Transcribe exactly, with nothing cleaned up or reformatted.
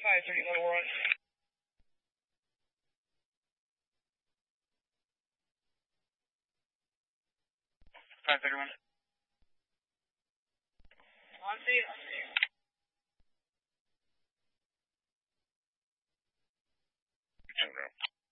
five thirty level run. five thirty-one. On data. Turn around.